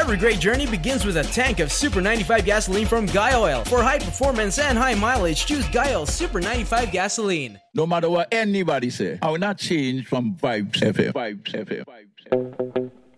Every great journey begins with a tank of Super 95 gasoline from Guy Oil. For high performance and high mileage, choose Guy Oil Super 95 gasoline. No matter what anybody say, I will not change from Vibes FM. Vibes FM.